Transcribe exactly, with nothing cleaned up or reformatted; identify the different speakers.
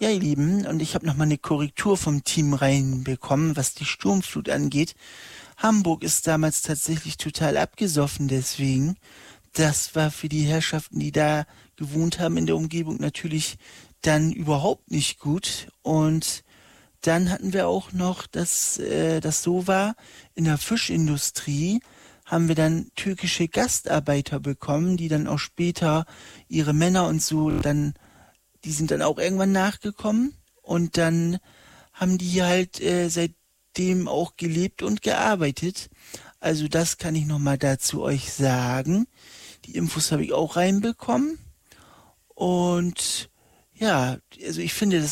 Speaker 1: Ja, ihr Lieben, und ich habe nochmal eine Korrektur vom Team reinbekommen, was die Sturmflut angeht. Hamburg ist damals tatsächlich total abgesoffen deswegen. Das war für die Herrschaften, die da gewohnt haben in der Umgebung, natürlich dann überhaupt nicht gut. Und dann hatten wir auch noch, dass äh, das so war, in der Fischindustrie haben wir dann türkische Gastarbeiter bekommen, die dann auch später ihre Männer und so dann, die sind dann auch irgendwann nachgekommen und dann haben die halt äh, seitdem auch gelebt und gearbeitet. Also das kann ich nochmal dazu euch sagen. Die Infos habe ich auch reinbekommen und ja, also ich finde, das